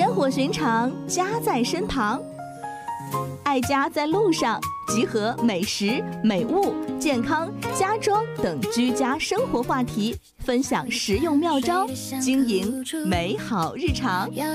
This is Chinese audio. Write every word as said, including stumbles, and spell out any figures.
烟火寻常，家在身旁。爱家在路上，集合美食、美物、健康、家装等居家生活话题，分享实用妙招，经营美好日常。